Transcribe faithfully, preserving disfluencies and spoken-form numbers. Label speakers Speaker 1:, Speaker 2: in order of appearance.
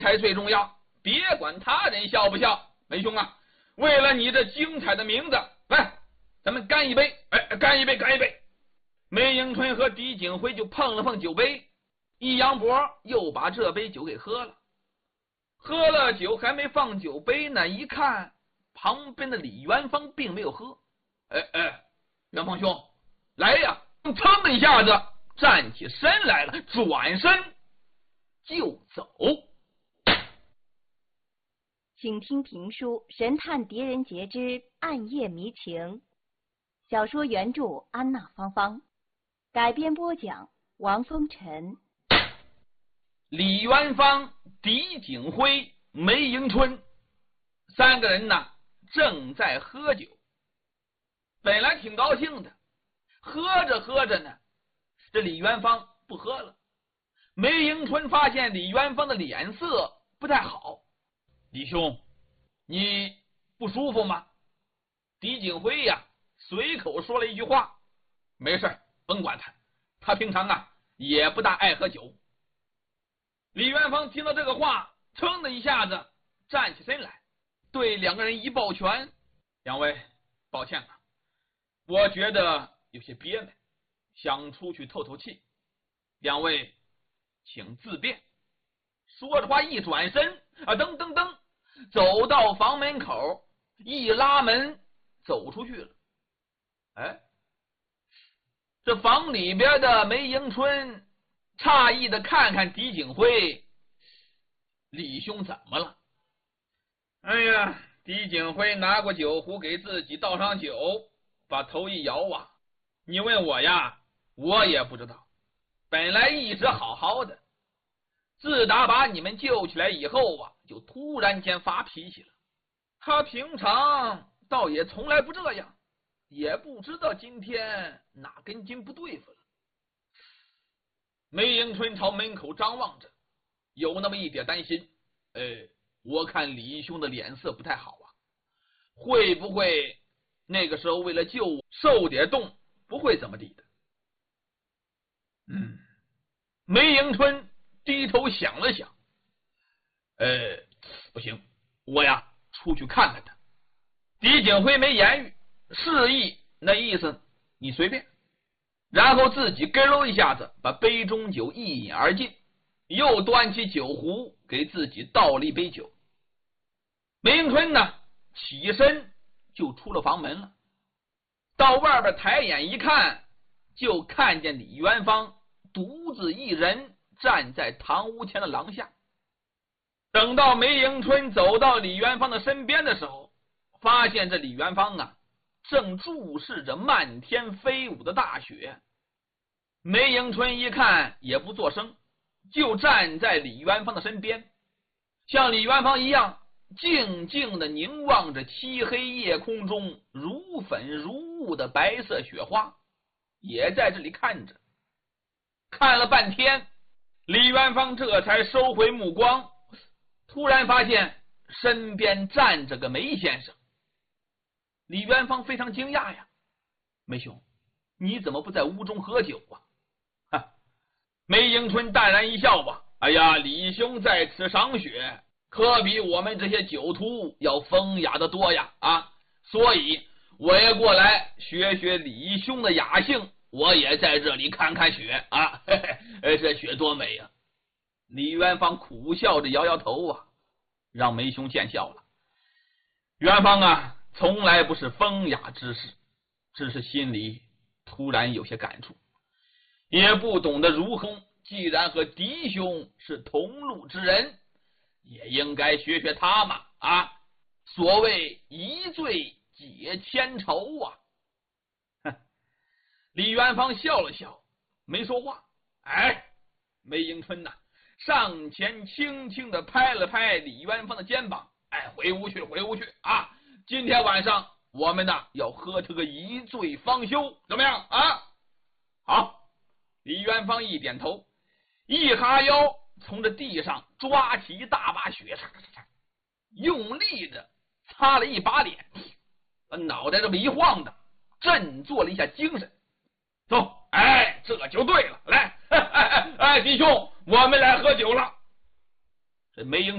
Speaker 1: 才最重要，别管他人笑不笑。梅兄啊，为了你这精彩的名字，来，咱们干一杯！哎，干一杯，干一杯！梅迎春和狄景辉就碰了碰酒杯，易阳伯又把这杯酒给喝了。喝了酒还没放酒杯呢，一看旁边的李元芳并没有喝。哎哎，元芳兄，来呀！噌的一下子站起身来了，转身就走。
Speaker 2: 请听评书《神探狄仁杰之暗夜迷情》，小说原著安娜芳芳，改编播讲王风尘。
Speaker 1: 李元芳、狄景辉、梅迎春三个人呢，正在喝酒。本来挺高兴的，喝着喝着呢，这李元芳不喝了。梅迎春发现李元芳的脸色不太好。李兄，你不舒服吗？狄景辉呀，随口说了一句话：没事，甭管他，他平常啊也不大爱喝酒。李元芳听到这个话，噌的一下子站起身来，对两个人一抱拳：两位，抱歉啊，我觉得有些憋闷，想出去透透气，两位请自便。说着话一转身啊，噔噔噔走到房门口，一拉门走出去了。哎，这房里边的梅迎春诧异的看看狄景辉：李兄怎么了？哎呀，狄景辉拿过酒壶给自己倒上酒，把头一摇啊，你问我呀，我也不知道。本来一直好好的，自打把你们救起来以后啊，就突然间发脾气了。他平常倒也从来不这样，也不知道今天哪根筋不对付了。梅迎春朝门口张望着，有那么一点担心。呃，我看李兄的脸色不太好啊，会不会那个时候为了救我受点冻，不会怎么地的。嗯，梅迎春低头想了想，呃，不行，我呀出去看看他。狄景辉没言语，示意那意思你随便，然后自己咯喽一下子把杯中酒一饮而尽，又端起酒壶给自己倒了一杯酒。梅迎春呢起身就出了房门了，到外边抬眼一看，就看见李元芳独自一人站在堂屋前的廊下。等到梅迎春走到李元芳的身边的时候，发现这李元芳啊正注视着漫天飞舞的大雪。梅迎春一看也不作声，就站在李元芳的身边，像李元芳一样静静的凝望着漆黑夜空中如粉如雾的白色雪花，也在这里看着。看了半天，李元芳这才收回目光，突然发现身边站着个梅先生。李元芳非常惊讶呀，梅兄，你怎么不在屋中喝酒啊？哈，梅迎春淡然一笑吧，哎呀，李兄在此赏雪，可比我们这些酒徒要风雅的多呀啊！所以我也过来学学李兄的雅兴，我也在这里看看雪啊！嘿嘿，这雪多美呀！李元芳苦笑着摇摇头啊，让梅兄见笑了。元芳啊，从来不是风雅之士，只是心里突然有些感触，也不懂得如何。既然和狄兄是同路之人，也应该学学他嘛啊！所谓一醉解千愁啊！哼，李元芳笑了笑，没说话。哎，梅迎春呐，上前轻轻的拍了拍李元芳的肩膀，哎，回屋去，回屋去啊！今天晚上我们呢要喝这个一醉方休，怎么样啊？好，李元芳一点头，一哈腰从这地上抓起一大把雪，用力的擦了一把脸，脑袋这么一晃的，振作了一下精神。走，哎，这就对了，来，哎哎哎，弟兄，我们来喝酒了。这梅迎